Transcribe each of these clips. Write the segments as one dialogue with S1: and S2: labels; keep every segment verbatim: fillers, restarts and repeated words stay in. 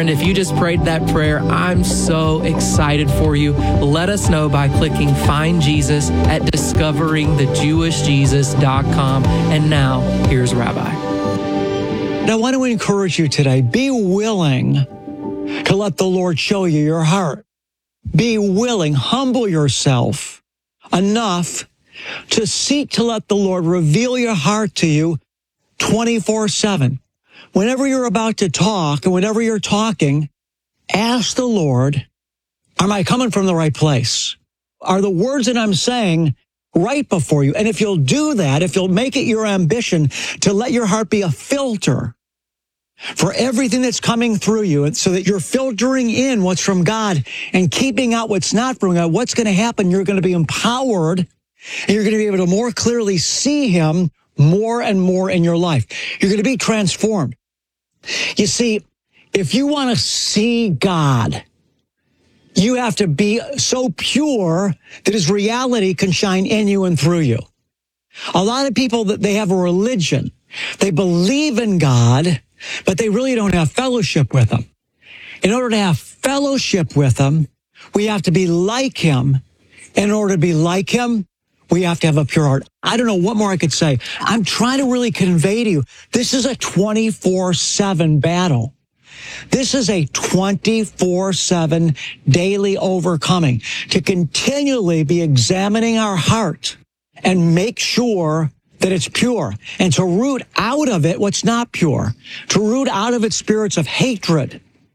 S1: And if you just prayed that prayer, I'm so excited for you. Let us know by clicking Find Jesus at discovering the jewish jesus dot com. And now, here's Rabbi.
S2: Now, I want to encourage you today, be willing to let the Lord show you your heart. Be willing, humble yourself enough to seek to let the Lord reveal your heart to you twenty-four seven. Whenever you're about to talk and whenever you're talking, ask the Lord, am I coming from the right place? Are the words that I'm saying right before you? And if you'll do that, if you'll make it your ambition to let your heart be a filter for everything that's coming through you, and so that you're filtering in what's from God and keeping out what's not from God, what's going to happen? You're going to be empowered, and you're going to be able to more clearly see Him more and more in your life. You're going to be transformed. You see, if you want to see God, you have to be so pure that His reality can shine in you and through you. A lot of people, that they have a religion, they believe in God, but they really don't have fellowship with Him. In order to have fellowship with Him, we have to be like Him. In order to be like Him, we have to have a pure heart. I don't know what more I could say. I'm trying to really convey to you, this is a twenty-four seven battle. This is a twenty-four seven daily overcoming, to continually be examining our heart and make sure that it's pure, and to root out of it what's not pure, to root out of it spirits of hatred,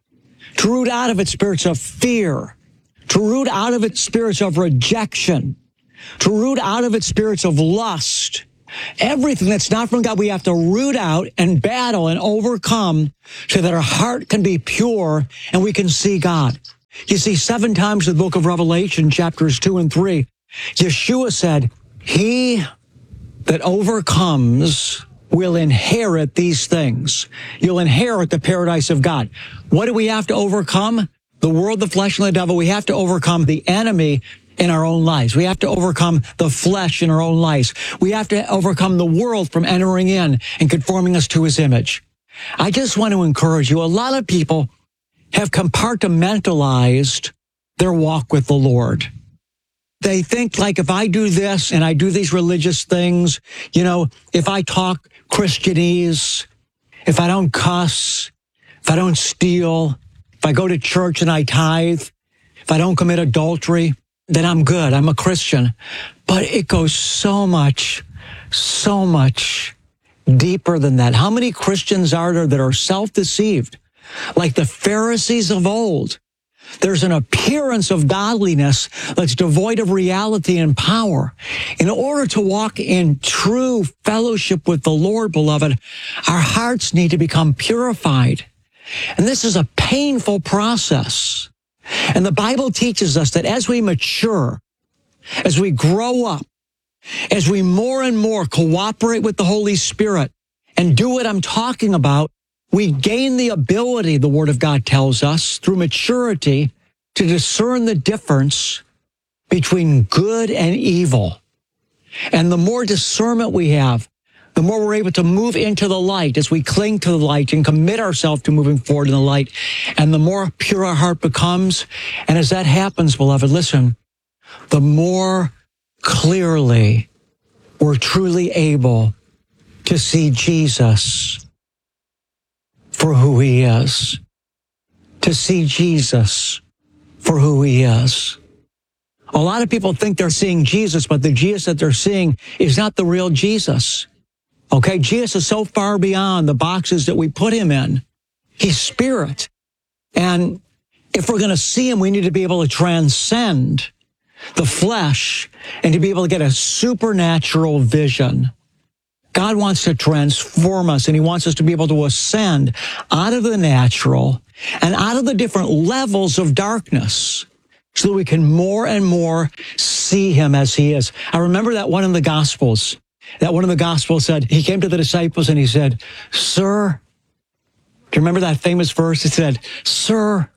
S2: to root out of it spirits of fear, to root out of it spirits of rejection, to root out of it spirits of lust. Everything that's not from God, we have to root out and battle and overcome so that our heart can be pure and we can see God. You see, seven times in the book of Revelation, chapters two and three, Yeshua said, he that overcomes will inherit these things. You'll inherit the paradise of God. What do we have to overcome? The world, the flesh, and the devil. We have to overcome the enemy in our own lives. We have to overcome the flesh in our own lives. We have to overcome the world from entering in and conforming us to His image. I just want to encourage you. A lot of people have compartmentalized their walk with the Lord. They think, like, if I do this and I do these religious things, you know, if I talk Christianese, if I don't cuss, if I don't steal, if I go to church and I tithe, if I don't commit adultery, then I'm good. I'm a Christian. But it goes so much, so much deeper than that. How many Christians are there that are self-deceived? Like the Pharisees of old. There's an appearance of godliness that's devoid of reality and power. In order to walk in true fellowship with the Lord, beloved, our hearts need to become purified. And this is a painful process. And the Bible teaches us that as we mature, as we grow up, as we more and more cooperate with the Holy Spirit and do what I'm talking about, we gain the ability, the Word of God tells us, through maturity, to discern the difference between good and evil. And the more discernment we have, the more we're able to move into the light as we cling to the light and commit ourselves to moving forward in the light. And the more pure our heart becomes. And as that happens, beloved, listen, the more clearly we're truly able to see Jesus for who He is. To see Jesus for who He is. A lot of people think they're seeing Jesus, but the Jesus that they're seeing is not the real Jesus. Okay, Jesus is so far beyond the boxes that we put Him in. He's spirit. And if we're going to see Him, we need to be able to transcend the flesh and to be able to get a supernatural vision. God wants to transform us, and He wants us to be able to ascend out of the natural and out of the different levels of darkness so that we can more and more see Him as He is. I remember that one in the Gospels, that one in the Gospels said, He came to the disciples and He said, Sir, do you remember that famous verse? It said, Sir,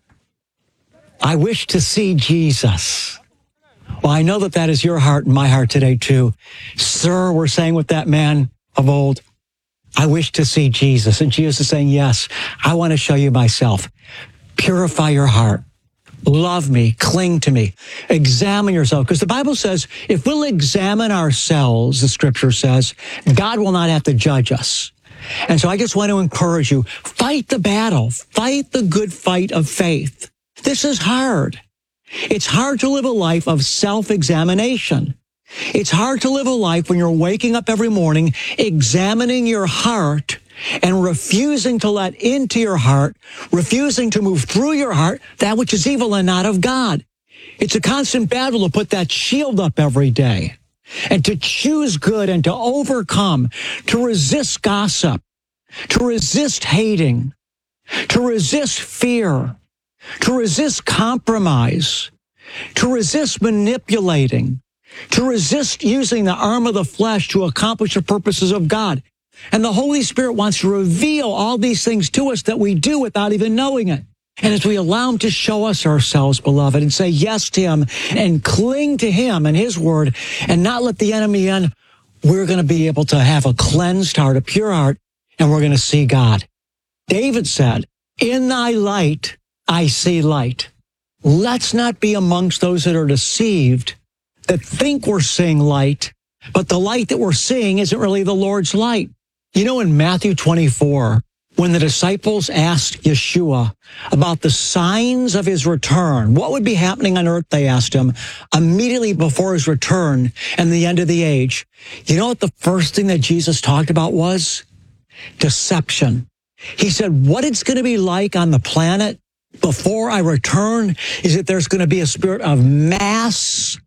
S2: I wish to see Jesus. Well, I know that that is your heart and my heart today too. Sir, we're saying with that man of old, I wish to see Jesus. And Jesus is saying, yes, I want to show you myself. purify your heart. Love me, cling to me, examine yourself. Because the Bible says if we'll examine ourselves, the scripture says, God will not have to judge us. And so I just want to encourage you, fight the battle, fight the good fight of faith. This is hard. It's hard to live a life of self-examination. It's hard to live a life when you're waking up every morning, examining your heart and refusing to let into your heart, refusing to move through your heart, that which is evil and not of God. It's a constant battle to put that shield up every day and to choose good and to overcome, to resist gossip, to resist hating, to resist fear, to resist compromise, to resist manipulating, to resist using the arm of the flesh to accomplish the purposes of God. And the Holy Spirit wants to reveal all these things to us that we do without even knowing it. And as we allow Him to show us ourselves, beloved, and say yes to Him and cling to Him and His word and not let the enemy in, we're going to be able to have a cleansed heart, a pure heart, and we're going to see God. David said, in thy light, I see light. Let's not be amongst those that are deceived, that think we're seeing light, but the light that we're seeing isn't really the Lord's light. You know, in Matthew twenty-four, when the disciples asked Yeshua about the signs of His return, what would be happening on earth, they asked Him, immediately before His return and the end of the age. You know what the first thing that Jesus talked about was? Deception. He said, what it's going to be like on the planet before I return is that there's going to be a spirit of mass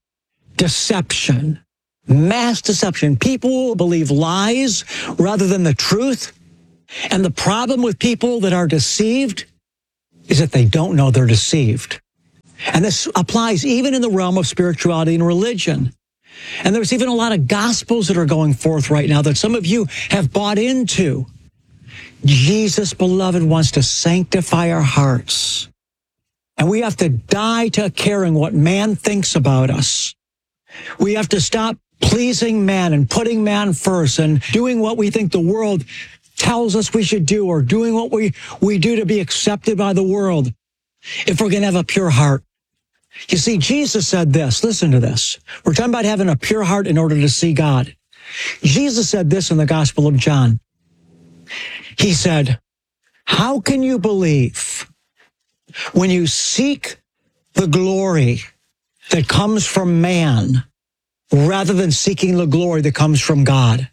S2: deception. Mass deception. People will believe lies rather than the truth. And the problem with people that are deceived is that they don't know they're deceived. And this applies even in the realm of spirituality and religion. And there's even a lot of gospels that are going forth right now that some of you have bought into. Jesus, beloved, wants to sanctify our hearts. And we have to die to caring what man thinks about us. We have to stop pleasing man and putting man first and doing what we think the world tells us we should do or doing what we, we do to be accepted by the world if we're going to have a pure heart. You see, Jesus said this. Listen to this. We're talking about having a pure heart in order to see God. Jesus said this in the Gospel of John. He said, how can you believe when you seek the glory that comes from man rather than seeking the glory that comes from God?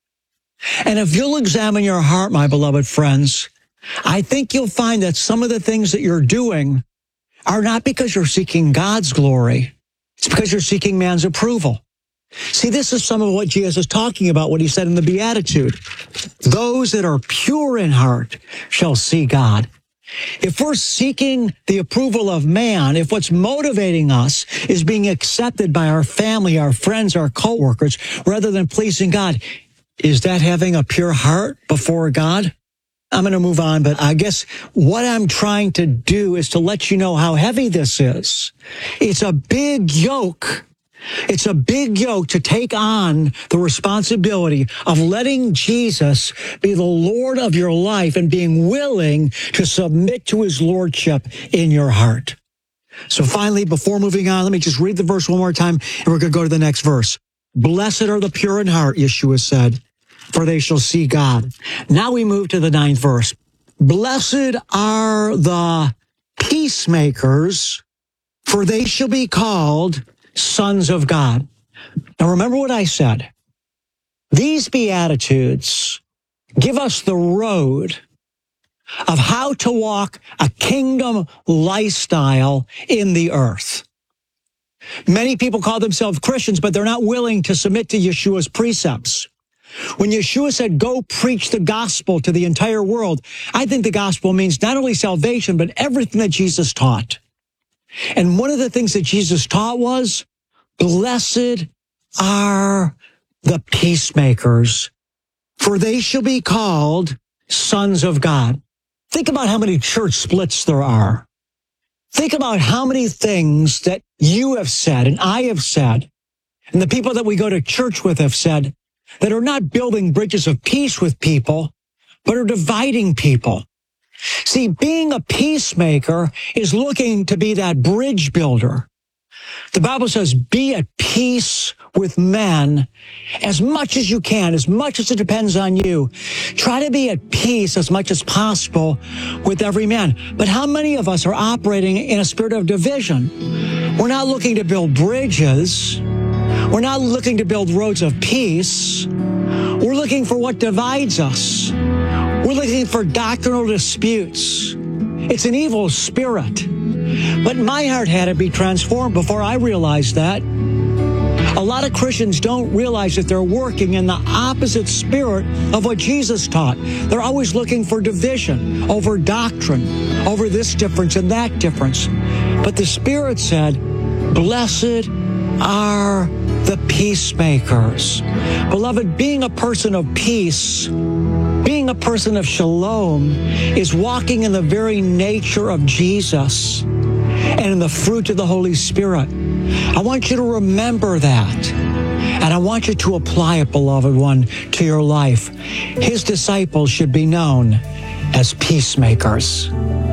S2: And if you'll examine your heart, my beloved friends, I think you'll find that some of the things that you're doing are not because you're seeking God's glory. It's because you're seeking man's approval. See, this is some of what Jesus is talking about, what He said in the Beatitude. Those that are pure in heart shall see God. If we're seeking the approval of man, if what's motivating us is being accepted by our family, our friends, our coworkers, rather than pleasing God, is that having a pure heart before God? I'm going to move on, but I guess what I'm trying to do is to let you know how heavy this is. It's a big yoke. It's a big yoke to take on the responsibility of letting Jesus be the Lord of your life and being willing to submit to His lordship in your heart. So finally, before moving on, let me just read the verse one more time, and we're going to go to the next verse. Blessed are the pure in heart, Yeshua said, for they shall see God. Now we move to the ninth verse. Blessed are the peacemakers, for they shall be called sons of God. Now remember what I said. These Beatitudes give us the road of how to walk a kingdom lifestyle in the earth. Many people call themselves Christians, but they're not willing to submit to Yeshua's precepts. When Yeshua said, go preach the gospel to the entire world, I think the gospel means not only salvation, but everything that Jesus taught. And one of the things that Jesus taught was, blessed are the peacemakers, for they shall be called sons of God. Think about how many church splits there are. Think about how many things that you have said and I have said, and the people that we go to church with have said, that are not building bridges of peace with people, but are dividing people. See, being a peacemaker is looking to be that bridge builder. The Bible says, be at peace with men as much as you can, as much as it depends on you. Try to be at peace as much as possible with every man. But how many of us are operating in a spirit of division? We're not looking to build bridges. We're not looking to build roads of peace. We're looking for what divides us. We're looking for doctrinal disputes. It's an evil spirit. But my heart had to be transformed before I realized that. A lot of Christians don't realize that they're working in the opposite spirit of what Jesus taught. They're always looking for division over doctrine, over this difference and that difference. But the Spirit said, blessed are the peacemakers. Beloved, being a person of peace, being a person of shalom, is walking in the very nature of Jesus and in the fruit of the Holy Spirit. I want you to remember that. And I want you to apply it, beloved one, to your life. His disciples should be known as peacemakers.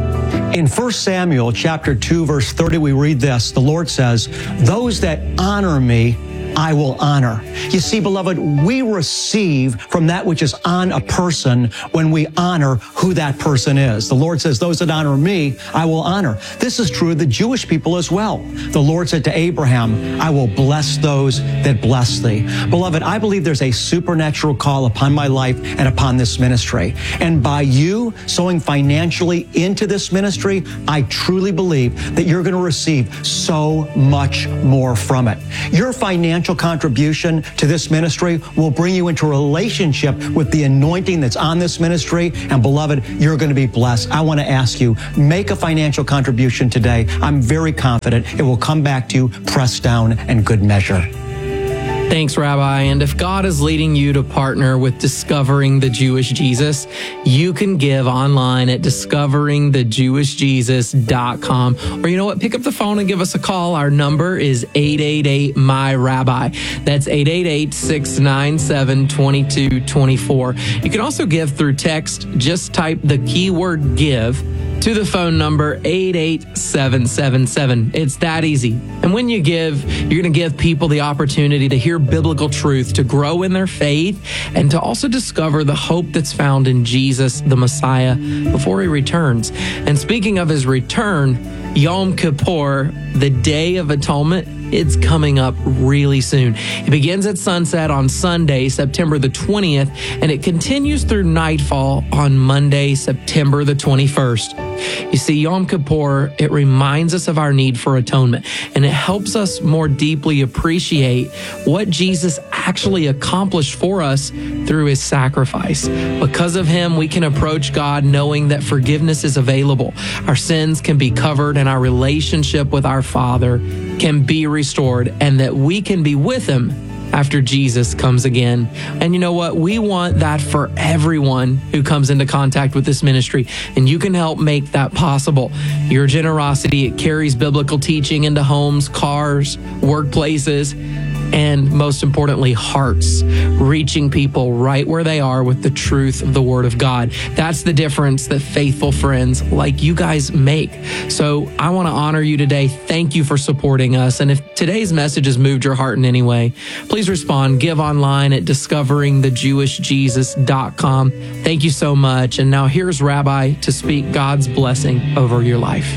S2: In First Samuel chapter two, verse thirty, we read this. The Lord says, those that honor me, I will honor. You see, beloved, we receive from that which is on a person when we honor who that person is. The Lord says, those that honor me, I will honor. This is true of the Jewish people as well. The Lord said to Abraham, I will bless those that bless thee. Beloved, I believe there's a supernatural call upon my life and upon this ministry. And by you sowing financially into this ministry, I truly believe that you're going to receive so much more from it. Your financial contribution to this ministry will bring you into a relationship with the anointing that's on this ministry. And beloved, you're going to be blessed. I want to ask you, make a financial contribution today. I'm very confident it will come back to you, pressed down and good measure.
S1: Thanks, Rabbi. And if God is leading you to partner with Discovering the Jewish Jesus, you can give online at discovering the jewish jesus dot com. Or you know what? Pick up the phone and give us a call. Our number is eight eight eight, M Y, Rabbi. That's eight eight eight, six nine seven, two two two four. You can also give through text. Just type the keyword give to the phone number eight eight seven seven seven. It's that easy. And when you give, you're going to give people the opportunity to hear biblical truth, to grow in their faith, and to also discover the hope that's found in Jesus, the Messiah, before he returns. And speaking of his return, Yom Kippur, the Day of Atonement, it's coming up really soon. It begins at sunset on Sunday, September the twentieth, and it continues through nightfall on Monday, September the twenty-first. You see, Yom Kippur, it reminds us of our need for atonement, and it helps us more deeply appreciate what Jesus actually accomplished for us through his sacrifice. Because of him, we can approach God knowing that forgiveness is available. Our sins can be covered, and our relationship with our Father can be restored, and that we can be with him after Jesus comes again. And you know what? We want that for everyone who comes into contact with this ministry, and you can help make that possible. Your generosity, it carries biblical teaching into homes, cars, workplaces, and most importantly, hearts, reaching people right where they are with the truth of the Word of God. That's the difference that faithful friends like you guys make. So I want to honor you today. Thank you for supporting us. And if today's message has moved your heart in any way, please respond. Give online at discovering the jewish jesus dot com. Thank you so much. And now here's Rabbi to speak God's blessing over your life.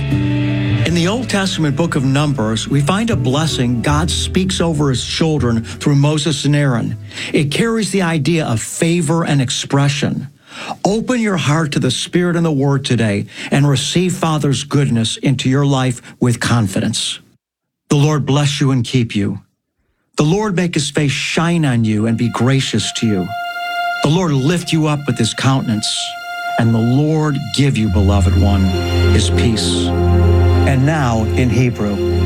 S2: In the Old Testament book of Numbers, we find a blessing God speaks over his children through Moses and Aaron. It carries the idea of favor and expression. Open your heart to the Spirit and the Word today and receive Father's goodness into your life with confidence. The Lord bless you and keep you. The Lord make his face shine on you and be gracious to you. The Lord lift you up with his countenance, and the Lord give you, beloved one, his peace. And now, in Hebrew,